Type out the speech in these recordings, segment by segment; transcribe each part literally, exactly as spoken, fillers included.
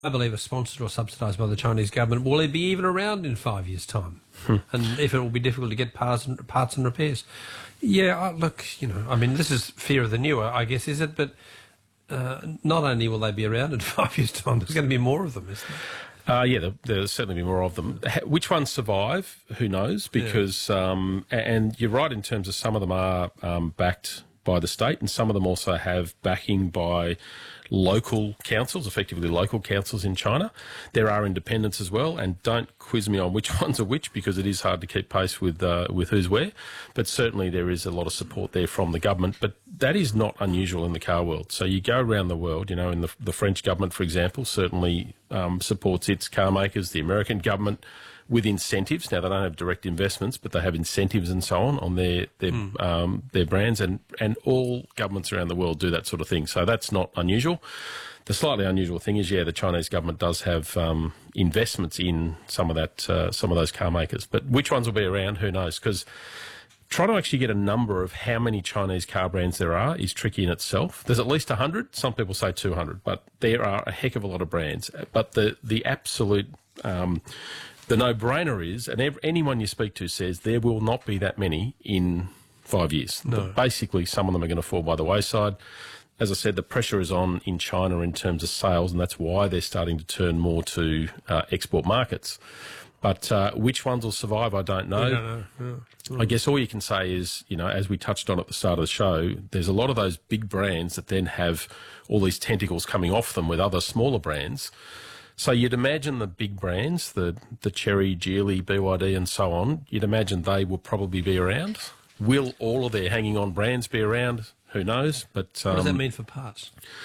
I believe, are sponsored or subsidised by the Chinese government. Will it be even around in five years' time? Hmm. And if it will be difficult to get parts and, parts and repairs? Yeah, I, look, you know, I mean, this is fear of the newer, I guess, is it? But uh, not only will they be around in five years' time, there's going to be more of them, isn't there? Uh, yeah, there, there'll certainly be more of them. Which ones survive? Who knows? Because, yeah. um, and you're right in terms of some of them are um, backed by the state, and some of them also have backing by local councils, effectively local councils in China. There are independents as well, and don't quiz me on which ones are which, because it is hard to keep pace with uh, with who's where. But certainly there is a lot of support there from the government. But that is not unusual in the car world. So you go around the world, you know, in the, the French government, for example, certainly um, supports its car makers. The American government, with incentives. Now, they don't have direct investments, but they have incentives and so on on their their, mm. um, their brands, and, and all governments around the world do that sort of thing. So that's not unusual. The slightly unusual thing is, yeah, the Chinese government does have um, investments in some of that, uh, some of those car makers. But which ones will be around, who knows? Because trying to actually get a number of how many Chinese car brands there are is tricky in itself. There's at least one hundred. Some people say two hundred, but there are a heck of a lot of brands. But the, the absolute... Um, The no-brainer is, and ev- anyone you speak to says, there will not be that many in five years. No. But basically, some of them are going to fall by the wayside. As I said, the pressure is on in China in terms of sales, and that's why they're starting to turn more to uh, export markets. But uh, which ones will survive, I don't know. don't know. Yeah. Mm. I guess all you can say is, you know, as we touched on at the start of the show, there's a lot of those big brands that then have all these tentacles coming off them with other smaller brands. So you'd imagine the big brands, the the Chery, Geely, B Y D and so on, you'd imagine they will probably be around. Will all of their hanging-on brands be around? Who knows? But um, what does that mean for parts?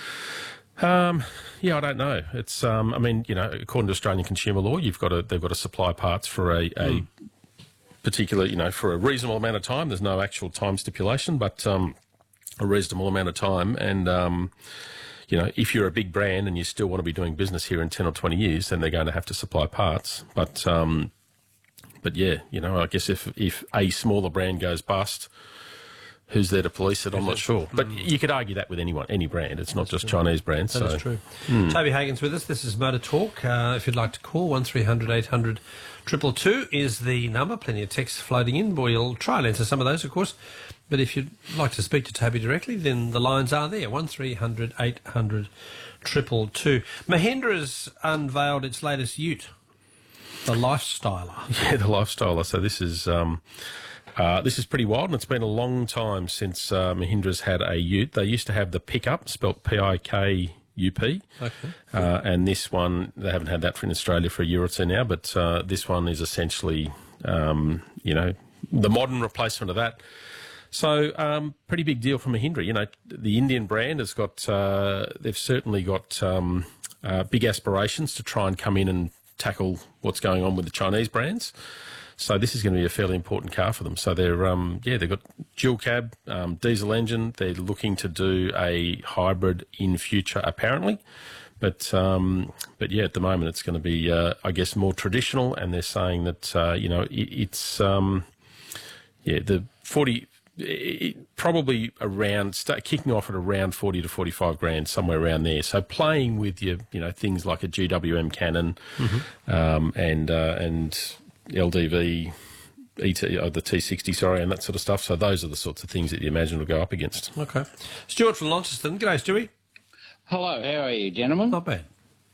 Um, yeah, I don't know. It's, um, I mean, you know, according to Australian consumer law, you've got to, they've got to supply parts for a, a mm. particular, you know, for a reasonable amount of time. There's no actual time stipulation, but um, a reasonable amount of time. And um, you know, if you're a big brand and you still want to be doing business here in ten or twenty years, then they're going to have to supply parts. But, um, but yeah, you know, I guess if, if a smaller brand goes bust, who's there to police it? I'm not sure. But mm. you could argue that with anyone, any brand. It's not That's just true. Chinese brands. That so. is true. Mm. Toby Hagen's with us. This is Motor Talk. Uh, if you'd like to call, one three hundred eight hundred two two two is the number. Plenty of texts floating in. We'll try and answer some of those, of course. But if you'd like to speak to Toby directly, then the lines are there, one three hundred eight hundred two two two. Mahindra's unveiled its latest ute, the Lifestyler. Yeah, the Lifestyler. So this is... Um, Uh, this is pretty wild, and it's been a long time since uh, Mahindra's had a ute. They used to have the Pickup, spelt P I K U P, okay. uh, and this one, they haven't had that for in Australia for a year or two now, but uh, this one is essentially, um, you know, the modern replacement of that. So, um, pretty big deal for Mahindra. You know, the Indian brand has got, uh, they've certainly got um, uh, big aspirations to try and come in and tackle what's going on with the Chinese brands. So this is going to be a fairly important car for them. So they're, um, yeah, they've got dual cab, um, diesel engine. They're looking to do a hybrid in future, apparently. But, um, but yeah, at the moment it's going to be, uh, I guess, more traditional. And they're saying that, uh, you know, it, it's, um, yeah, the forty, it, probably around, start kicking off at around forty to forty-five grand, somewhere around there. So playing with your, you know, things like a G W M Cannon, mm-hmm. um, and, uh, and, L D V, E T, uh, the T sixty, sorry, and that sort of stuff. So those are the sorts of things that you imagine will go up against. Okay. Stuart from Launceston. G'day, Stewie. Hello, how are you, gentlemen? Not bad.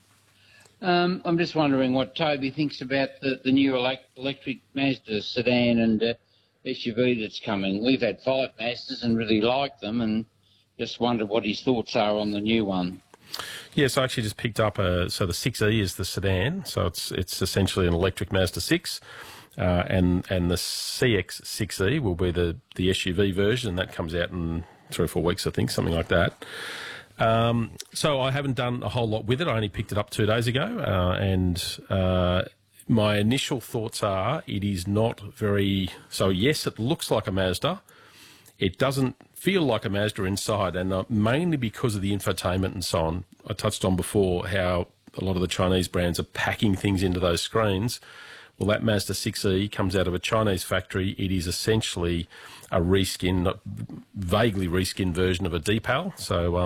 Um, I'm just wondering what Toby thinks about the, the new elect- electric Mazda sedan and uh, S U V that's coming. We've had five Mazdas and really liked them, and just wondered what his thoughts are on the new one. Yes, I actually just picked up a, so the six E is the sedan, so it's it's essentially an electric Mazda six, uh, and and the C X six E will be the, the S U V version, and that comes out in three or four weeks, I think, something like that. Um, so I haven't done a whole lot with it. I only picked it up two days ago, uh, and uh, my initial thoughts are it is not very... So yes, it looks like a Mazda. It doesn't feel like a Mazda inside, and uh, mainly because of the infotainment and so on. I touched on before how a lot of the Chinese brands are packing things into those screens. Well, that Mazda six E comes out of a Chinese factory. It is essentially a reskin, vaguely reskin version of a D-PAL. So um,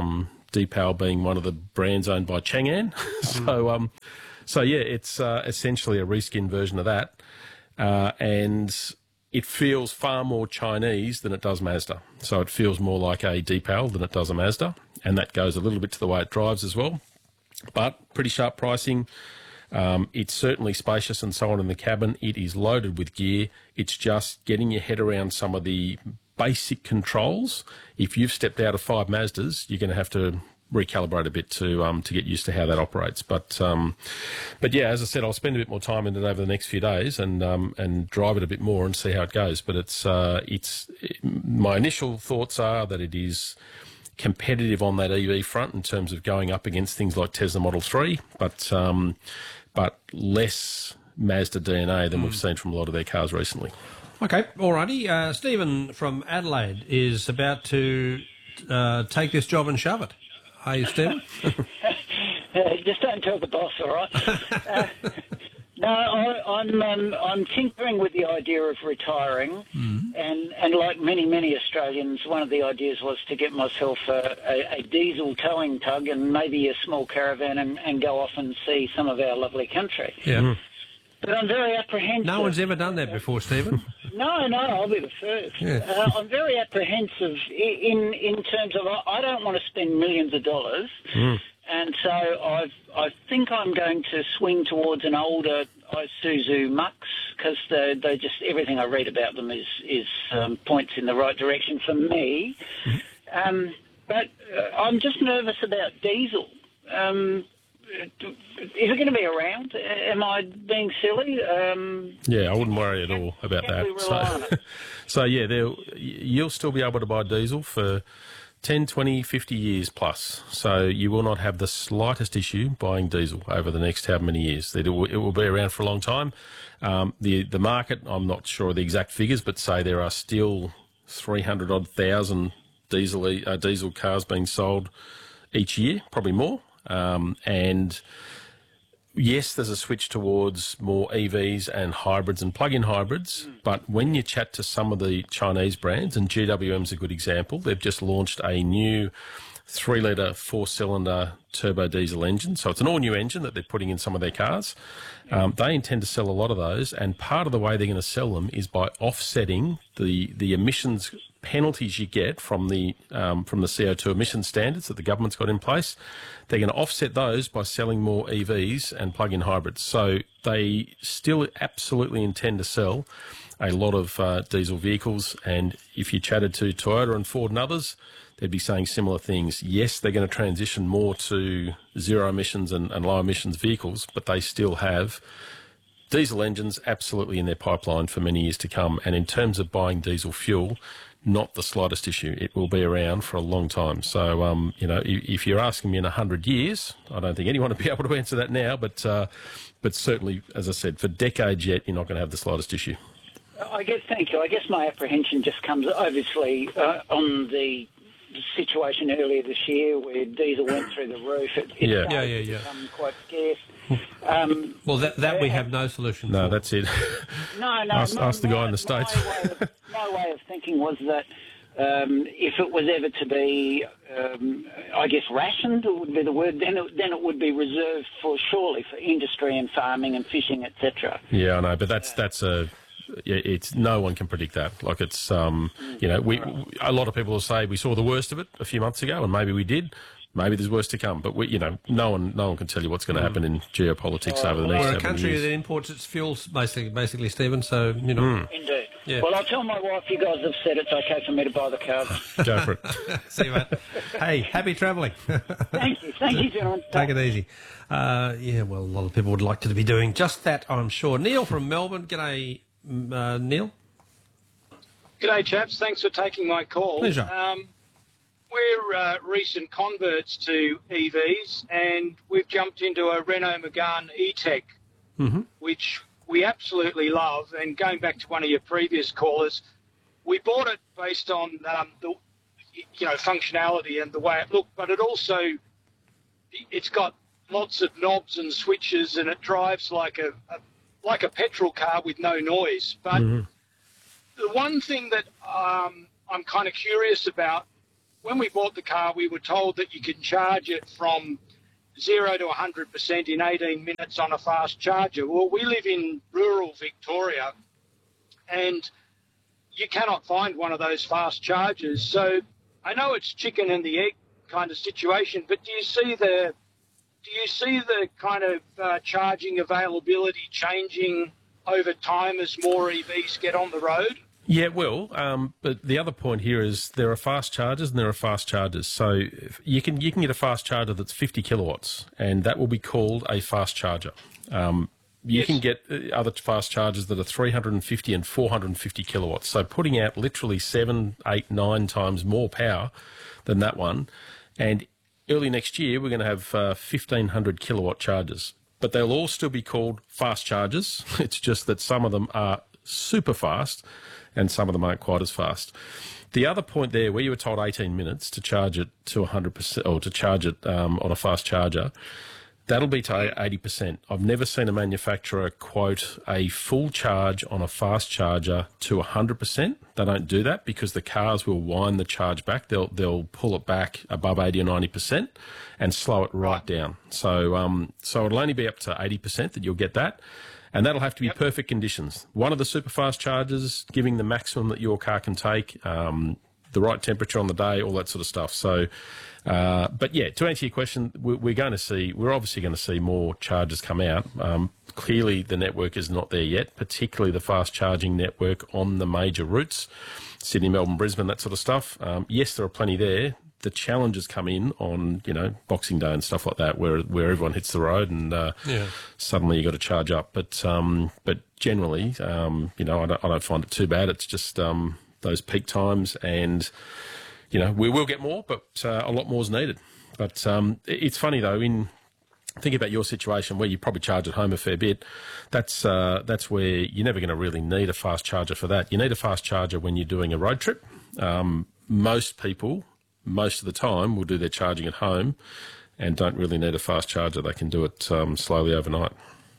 Deepal being one of the brands owned by Chang'an. so, um, so yeah, it's uh, essentially a reskinned version of that, uh, and it feels far more Chinese than it does Mazda. So it feels more like a Deepal than it does a Mazda, and that goes a little bit to the way it drives as well. But pretty sharp pricing. Um, it's certainly spacious and so on in the cabin. It is loaded with gear. It's just getting your head around some of the basic controls. If you've stepped out of five Mazdas, you're going to have to recalibrate a bit to um, to get used to how that operates. But um, but yeah, as I said, I'll spend a bit more time in it over the next few days and um, and drive it a bit more and see how it goes. But it's uh, it's it, my initial thoughts are that it is competitive on that E V front in terms of going up against things like Tesla Model three, but um, but less Mazda D N A than mm. we've seen from a lot of their cars recently. Okay, alrighty. Uh, Stephen from Adelaide is about to uh, take this job and shove it. Are you, Stephen? uh, just don't tell the boss, all right? uh, no, I, I'm um, I'm tinkering with the idea of retiring, mm. and, and like many, many Australians, one of the ideas was to get myself a, a, a diesel towing tug and maybe a small caravan and, and go off and see some of our lovely country. Yeah. Mm. But I'm very apprehensive. No one's ever done that before, Stephen. No, no, I'll be the first. Yeah. Uh, I'm very apprehensive in in terms of I don't want to spend millions of dollars, mm. and so I I think I'm going to swing towards an older Isuzu Mux because they they just everything I read about them is is um, points in the right direction for me. Mm. Um, but uh, I'm just nervous about diesel. Um, Is it going to be around? Am I being silly? Um, yeah, I wouldn't worry at all about that. So, so yeah, you'll still be able to buy diesel for ten, twenty, fifty years plus. So you will not have the slightest issue buying diesel over the next how many years. It will, it will be around for a long time. Um, the the market, I'm not sure of the exact figures, but say there are still three hundred odd thousand diesel uh, diesel cars being sold each year, probably more. Um, and yes, there's a switch towards more E Vs and hybrids and plug-in hybrids. But when you chat to some of the Chinese brands, and G W M's a good example, they've just launched a new three-litre, four-cylinder turbo diesel engine. So it's an all-new engine that they're putting in some of their cars. Um, they intend to sell a lot of those, and part of the way they're going to sell them is by offsetting the the emissions penalties you get from the um, from the C O two emission standards that the government's got in place. They're going to offset those by selling more E Vs and plug-in hybrids. So they still absolutely intend to sell a lot of uh, diesel vehicles. And if you chatted to Toyota and Ford and others, they'd be saying similar things. Yes, they're going to transition more to zero emissions and, and low emissions vehicles, but they still have diesel engines absolutely in their pipeline for many years to come. And in terms of buying diesel fuel, not the slightest issue. It will be around for a long time. So, um, you know, if, if you're asking me in a hundred years, I don't think anyone would be able to answer that now, but, uh, but certainly, as I said, for decades yet, you're not going to have the slightest issue. I guess, thank you. I guess my apprehension just comes, obviously, uh, on the situation earlier this year where diesel went through the roof. It, it yeah. yeah, yeah, yeah. become quite scarce. Um, well, that that we have no solution no, for. No, that's it. No, no. Ask, my, ask the guy my, in the States. My way, of, my way of thinking was that um, if it was ever to be, um, I guess, rationed, it would be the word, then it, then it would be reserved for, surely, for industry and farming and fishing, et cetera. Yeah, I know, but that's that's a... It's no one can predict that. Like it's, um, you know, we a lot of people will say we saw the worst of it a few months ago, and maybe we did. Maybe there's worse to come, but we, you know, no one, no one can tell you what's going to happen in geopolitics oh, over the next. We're a couple country of years. that imports its fuels, basically, basically, Stephen. So you know. Mm. Indeed. Yeah. Well, I'll tell my wife you guys have said it's okay for me to buy the car. Go for it. See you, mate. Hey, happy travelling. Thank you, thank you, gentlemen. Take it easy. Uh, yeah, well, a lot of people would like to be doing just that, I'm sure. Neil from Melbourne, g'day. Uh, Neil? G'day, chaps. Thanks for taking my call. Pleasure. Um, we're uh, recent converts to E Vs, and we've jumped into a Renault Megane E-Tech, mm-hmm. which we absolutely love. And going back to one of your previous callers, we bought it based on um, the, you know, functionality and the way it looked, but it also, it's got lots of knobs and switches, and it drives like a, a like a petrol car with no noise. But mm-hmm. the one thing that um, I'm kind of curious about, when we bought the car, we were told that you can charge it from zero to one hundred percent in eighteen minutes on a fast charger. Well, we live in rural Victoria, and you cannot find one of those fast chargers. So I know it's chicken and the egg kind of situation, but do you see the do you see the kind of uh, charging availability changing over time as more E Vs get on the road? Yeah, it will. Um, but the other point here is there are fast chargers and there are fast chargers. So you can you can get a fast charger that's fifty kilowatts, and that will be called a fast charger. Um, you yes. can get other fast chargers that are three hundred fifty and four hundred fifty kilowatts. So putting out literally seven, eight, nine times more power than that one. And early next year, we're going to have uh, fifteen hundred kilowatt chargers. But they'll all still be called fast chargers. It's just that some of them are super fast and some of them aren't quite as fast. The other point there, where you were told eighteen minutes to charge it to one hundred percent, or to charge it um, on a fast charger, that'll be to eighty percent. I've never seen a manufacturer quote a full charge on a fast charger to one hundred percent. They don't do that because the cars will wind the charge back. They'll they'll pull it back above eighty or ninety percent and slow it right down. So um so it'll only be up to eighty percent that you'll get that. And that'll have to be yep. perfect conditions. One of the super fast chargers, giving the maximum that your car can take, um, the right temperature on the day, all that sort of stuff. So, uh, but yeah, to answer your question, we're, we're going to see, we're obviously going to see more chargers come out. Um, clearly, the network is not there yet, particularly the fast charging network on the major routes, Sydney, Melbourne, Brisbane, that sort of stuff. Um, yes, there are plenty there. The challenges come in on, you know, Boxing Day and stuff like that, where where everyone hits the road and uh, yeah. suddenly you got to charge up. But um, but generally, um, you know, I don't, I don't find it too bad. It's just um, those peak times, and you know, we will get more, but uh, a lot more is needed. But um, it's funny though, in think about your situation where you probably charge at home a fair bit. That's uh, that's where you're never going to really need a fast charger for that. You need a fast charger when you're doing a road trip. Um, most people. Most of the time will do their charging at home and don't really need a fast charger. They can do it um, slowly overnight.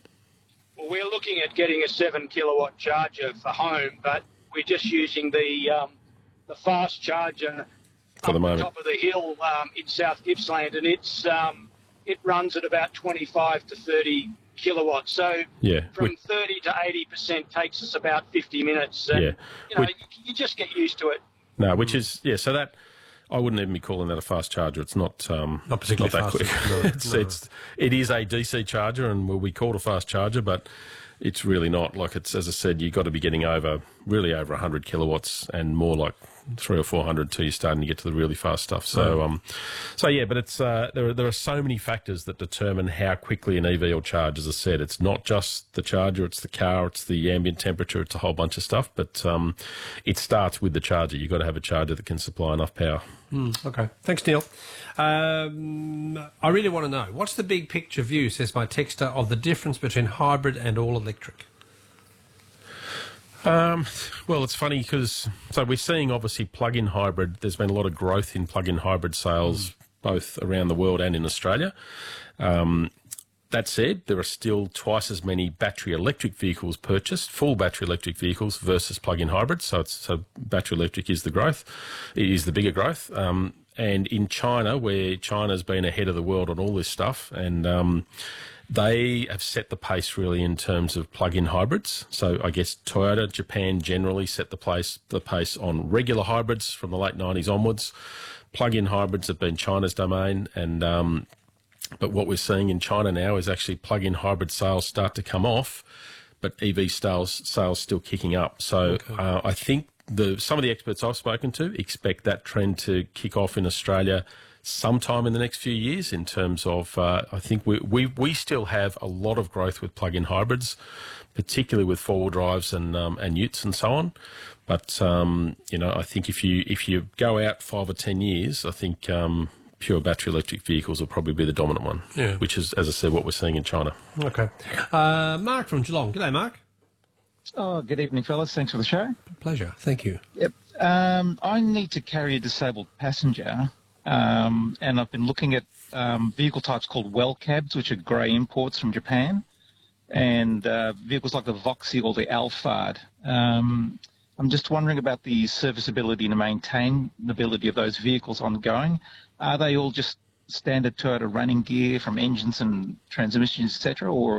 Well, we're looking at getting a seven kilowatt charger for home, but we're just using the um, the fast charger for the moment. Up the top of the hill um, in South Gippsland, and it's um, it runs at about twenty-five to thirty kilowatts. So yeah, from we, thirty to eighty percent takes us about fifty minutes. And, yeah, you know, we, you, you just get used to it. No, which is yeah. So that. I wouldn't even be calling that a fast charger. It's not um, not particularly not that fast. quick. No, it's, no. it's it is a D C charger and will be called a fast charger, but it's really not. Like it's as I said, you've got to be getting over really over one hundred kilowatts and more like three or four hundred till you're starting to get to the really fast stuff. So, um, so yeah, but it's uh, there are there are so many factors that determine how quickly an E V will charge. As I said, it's not just the charger, it's the car, it's the ambient temperature, it's a whole bunch of stuff. But um, it starts with the charger. You've got to have a charger that can supply enough power. Mm, okay, thanks, Neil. Um, I really want to know, what's the big picture view, says my texter, of the difference between hybrid and all electric? Um, well, it's funny because so we're seeing obviously plug-in hybrid. There's been a lot of growth in plug-in hybrid sales, mm. both around the world and in Australia. Um, that said, there are still twice as many battery electric vehicles purchased, full battery electric vehicles versus plug-in hybrids. So, it's, so battery electric is the growth, it is the bigger growth. Um, and in China, where China's been ahead of the world on all this stuff, and um, they have set the pace really in terms of plug-in hybrids. So I guess Toyota, Japan generally set the place the pace on regular hybrids from the late nineties onwards. Plug-in hybrids have been China's domain, and um, but what we're seeing in China now is actually plug-in hybrid sales start to come off, but E V sales sales still kicking up. So okay. uh, I think the some of the experts I've spoken to expect that trend to kick off in Australia sometime in the next few years. In terms of, uh, I think we, we we still have a lot of growth with plug-in hybrids, particularly with four-wheel drives and um, and utes and so on. But um, you know, I think if you if you go out five or ten years, I think um, pure battery electric vehicles will probably be the dominant one. Yeah. Which is, as I said, what we're seeing in China. Okay. Uh, Mark from Geelong. G'day, Mark. Oh, good evening, fellas. Thanks for the show. Pleasure. Thank you. Yep. Um, I need to carry a disabled passenger. Um, and I've been looking at um, vehicle types called well cabs, which are grey imports from Japan, and uh, vehicles like the Voxy or the Alphard. Um, I'm just wondering about the serviceability and maintainability of those vehicles ongoing. Are they all just standard Toyota running gear from engines and transmissions, et cetera, or